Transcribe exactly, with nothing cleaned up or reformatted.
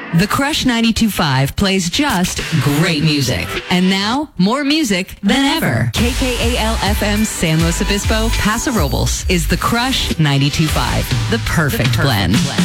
The Crush ninety-two point five plays just great music. And now, more music than ever. K K A L F M San Luis Obispo, Paso Robles is The Crush ninety-two point five. The perfect, the perfect blend. blend.